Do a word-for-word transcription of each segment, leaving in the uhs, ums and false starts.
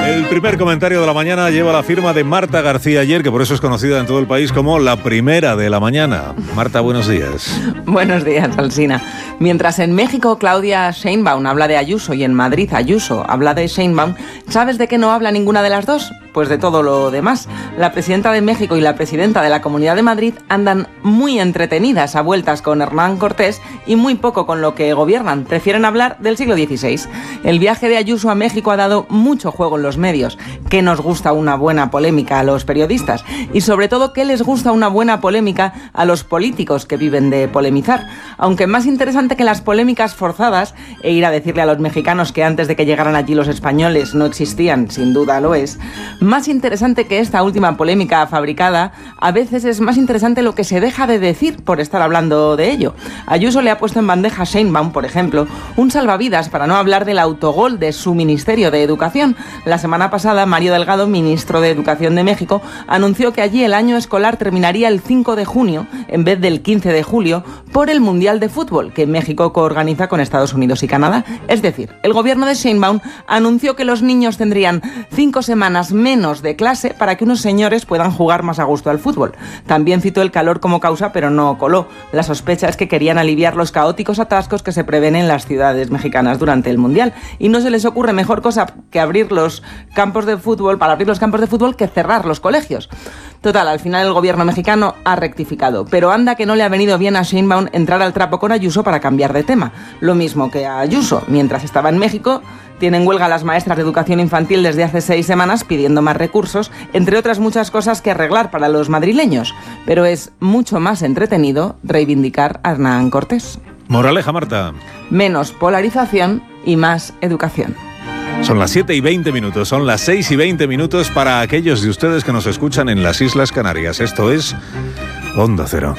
El primer comentario de la mañana lleva la firma de Marta García Ayer, que por eso es conocida en todo el país como la primera de la mañana. Marta, buenos días. Buenos días, Alsina. Mientras en México Claudia Sheinbaum habla de Ayuso y en Madrid Ayuso habla de Sheinbaum, ¿sabes de qué no habla ninguna de las dos? Pues de todo lo demás. La presidenta de México y la presidenta de la Comunidad de Madrid andan muy entretenidas a vueltas con Hernán Cortés y muy poco con lo que gobiernan. Prefieren hablar del siglo dieciséis. El viaje de Ayuso a México ha dado mucho juego en los medios. ¿Qué nos gusta una buena polémica a los periodistas? Y sobre todo, ¿qué les gusta una buena polémica a los políticos que viven de polemizar? Aunque más interesante que las polémicas forzadas, e ir a decirle a los mexicanos que antes de que llegaran allí los españoles no existían, sin duda lo es, más interesante que esta última polémica fabricada, a veces es más interesante lo que se deja de decir por estar hablando de ello. Ayuso le ha puesto en bandeja a Sheinbaum, por ejemplo, un salvavidas para no hablar del autogol de su Ministerio de Educación. La semana pasada, Mario Delgado, ministro de Educación de México, anunció que allí el año escolar terminaría el cinco de junio en vez del quince de julio por el Mundial de Fútbol que México coorganiza con Estados Unidos y Canadá. Es decir, el gobierno de Sheinbaum anunció que los niños tendrían cinco semanas menos de clase para que unos señores puedan jugar más a gusto al fútbol. También citó el calor como causa, pero no coló. La sospecha es que querían aliviar los caóticos atascos que se prevén en las ciudades mexicanas durante el Mundial. Y no se les ocurre mejor cosa que abrir los campos de fútbol, para abrir los campos de fútbol, que cerrar los colegios. Total, al final el gobierno mexicano ha rectificado, pero anda que no le ha venido bien a Sheinbaum entrar al trapo con Ayuso para cambiar de tema. Lo mismo que a Ayuso. Mientras estaba en México, tienen huelga las maestras de educación infantil desde hace seis semanas pidiendo más recursos, entre otras muchas cosas que arreglar para los madrileños. Pero es mucho más entretenido reivindicar a Hernán Cortés. Moraleja, Marta. Menos polarización y más educación. Son las siete y veinte minutos, son las seis y veinte minutos para aquellos de ustedes que nos escuchan en las Islas Canarias. Esto es Onda Cero.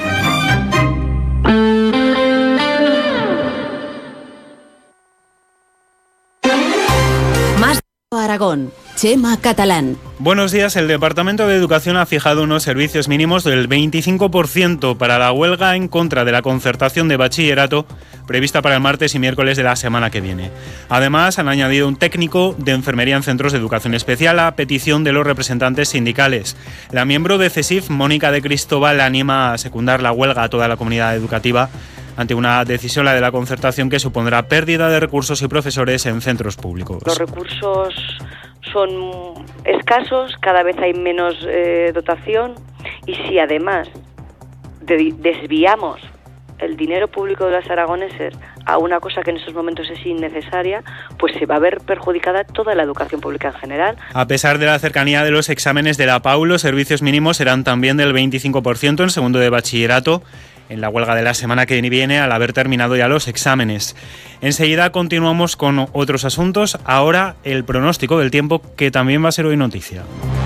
Más Aragón. Chema Catalán. Buenos días. El Departamento de Educación ha fijado unos servicios mínimos del veinticinco por ciento para la huelga en contra de la concertación de bachillerato prevista para el martes y miércoles de la semana que viene. Además, han añadido un técnico de enfermería en centros de educación especial a petición de los representantes sindicales. La miembro de CESIF, Mónica de Cristóbal, anima a secundar la huelga a toda la comunidad educativa ante una decisión, la de la concertación, que supondrá pérdida de recursos y profesores en centros públicos. Los recursos son escasos, cada vez hay menos eh, dotación, y si además de- desviamos el dinero público de los aragoneses a una cosa que en estos momentos es innecesaria, pues se va a ver perjudicada toda la educación pública en general. A pesar de la cercanía de los exámenes de la P A U, los servicios mínimos serán también del veinticinco por ciento en segundo de bachillerato, en la huelga de la semana que viene, al haber terminado ya los exámenes. Enseguida continuamos con otros asuntos. Ahora el pronóstico del tiempo, que también va a ser hoy noticia.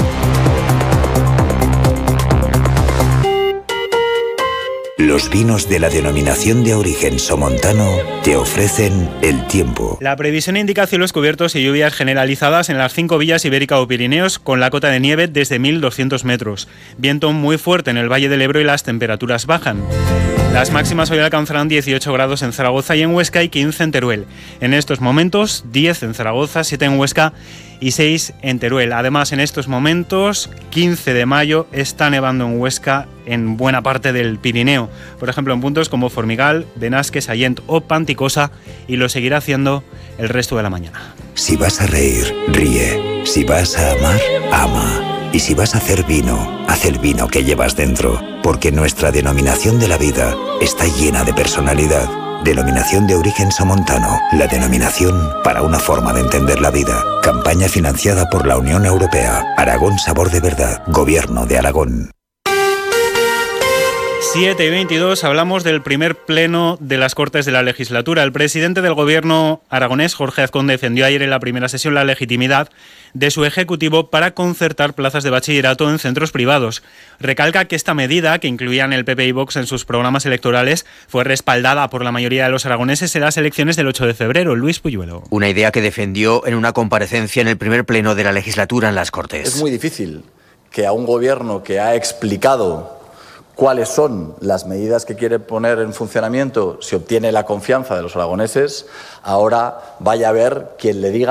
Los vinos de la denominación de origen somontano te ofrecen el tiempo. La previsión indica cielos cubiertos y lluvias generalizadas en las cinco villas Ibérica o Pirineos, con la cota de nieve desde mil doscientos metros. Viento muy fuerte en el Valle del Ebro y las temperaturas bajan. Las máximas hoy alcanzarán dieciocho grados en Zaragoza y en Huesca y quince en Teruel. En estos momentos, diez en Zaragoza, siete en Huesca y seis en Teruel. Además, en estos momentos, quince de mayo, está nevando en Huesca en buena parte del Pirineo. Por ejemplo, en puntos como Formigal, Benasque, Sallent o Panticosa, y lo seguirá haciendo el resto de la mañana. Si vas a reír, ríe. Si vas a amar, ama. Y si vas a hacer vino, haz el vino que llevas dentro. Porque nuestra denominación de la vida está llena de personalidad. Denominación de origen somontano. La denominación para una forma de entender la vida. Campaña financiada por la Unión Europea. Aragón Sabor de Verdad. Gobierno de Aragón. siete y veintidós, hablamos del primer pleno de las Cortes de la legislatura. El presidente del gobierno aragonés, Jorge Azcón, defendió ayer en la primera sesión la legitimidad de su ejecutivo para concertar plazas de bachillerato en centros privados. Recalca que esta medida, que incluían el P P y Vox en sus programas electorales, fue respaldada por la mayoría de los aragoneses en las elecciones del ocho de febrero. Luis Puyuelo. Una idea que defendió en una comparecencia en el primer pleno de la legislatura en las Cortes. Es muy difícil que a un gobierno que ha explicado cuáles son las medidas que quiere poner en funcionamiento si obtiene la confianza de los aragoneses, ahora vaya a ver quien le diga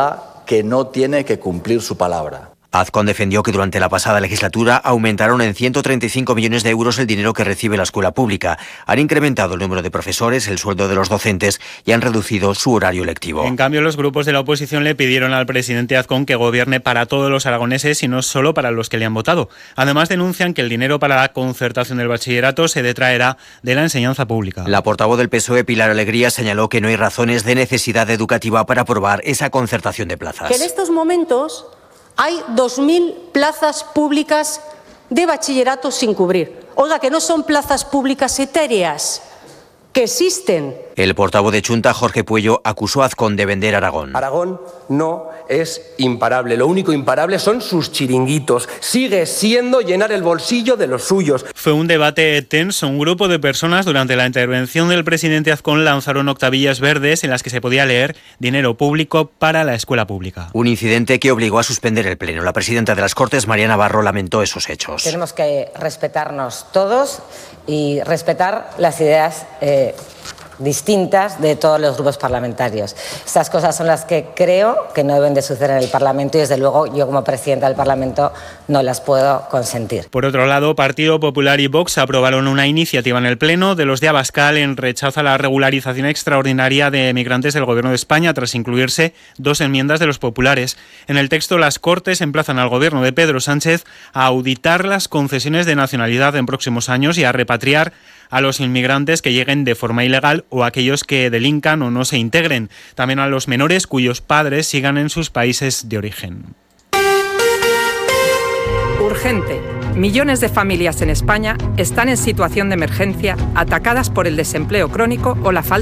que no tiene que cumplir su palabra. Azcón defendió que durante la pasada legislatura aumentaron en ciento treinta y cinco millones de euros el dinero que recibe la escuela pública. Han incrementado el número de profesores, el sueldo de los docentes y han reducido su horario lectivo. En cambio, los grupos de la oposición le pidieron al presidente Azcón que gobierne para todos los aragoneses y no solo para los que le han votado. Además, denuncian que el dinero para la concertación del bachillerato se detraerá de la enseñanza pública. La portavoz del P S O E, Pilar Alegría, señaló que no hay razones de necesidad educativa para aprobar esa concertación de plazas. Que en estos momentos hay dos mil plazas públicas de bachillerato sin cubrir. Oiga, que no son plazas públicas etéreas, que existen. El portavoz de Chunta, Jorge Puello, acusó a Azcón de vender Aragón. Aragón no es imparable. Lo único imparable son sus chiringuitos. Sigue siendo llenar el bolsillo de los suyos. Fue un debate tenso. Un grupo de personas durante la intervención del presidente Azcón lanzaron octavillas verdes en las que se podía leer dinero público para la escuela pública. Un incidente que obligó a suspender el pleno. La presidenta de las Cortes, María Navarro, lamentó esos hechos. Tenemos que respetarnos todos y respetar las ideas eh, distintas de todos los grupos parlamentarios. Estas cosas son las que creo que no deben de suceder en el Parlamento y desde luego yo como presidenta del Parlamento no las puedo consentir. Por otro lado, Partido Popular y Vox aprobaron una iniciativa en el Pleno de los de Abascal en rechazo a la regularización extraordinaria de migrantes del Gobierno de España tras incluirse dos enmiendas de los populares. En el texto, las Cortes emplazan al Gobierno de Pedro Sánchez a auditar las concesiones de nacionalidad en próximos años y a repatriar a los inmigrantes que lleguen de forma ilegal o a aquellos que delincan o no se integren. También a los menores cuyos padres sigan en sus países de origen. Urgente. Millones de familias en España están en situación de emergencia, atacadas por el desempleo crónico o la falta